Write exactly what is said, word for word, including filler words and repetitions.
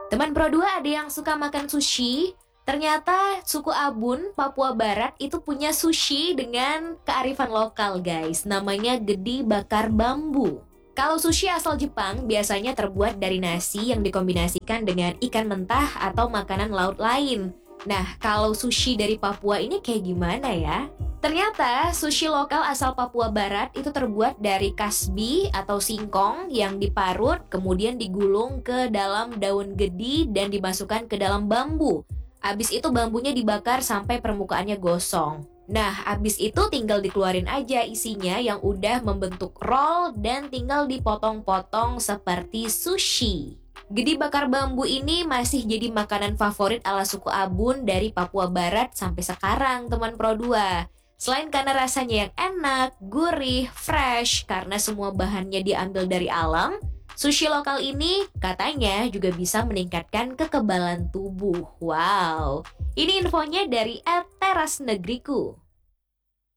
Teman Pro dua ada yang suka makan sushi? Ternyata suku Abun, Papua Barat itu punya sushi dengan kearifan lokal guys. Namanya gedi bakar bambu. Kalau sushi asal Jepang biasanya terbuat dari nasi yang dikombinasikan dengan ikan mentah atau makanan laut lain. Nah, kalau sushi dari Papua ini kayak gimana ya? Ternyata sushi lokal asal Papua Barat itu terbuat dari kasbi atau singkong yang diparut kemudian digulung ke dalam daun gedi dan dimasukkan ke dalam bambu. Abis itu bambunya dibakar sampai permukaannya gosong. Nah, abis itu tinggal dikeluarin aja isinya yang udah membentuk roll dan tinggal dipotong-potong seperti sushi. Gedi bakar bambu ini masih jadi makanan favorit ala suku Abun dari Papua Barat sampai sekarang, teman Pro dua. Selain karena rasanya yang enak, gurih, fresh, karena semua bahannya diambil dari alam, sushi lokal ini katanya juga bisa meningkatkan kekebalan tubuh. Wow, ini infonya dari at teras negeriku.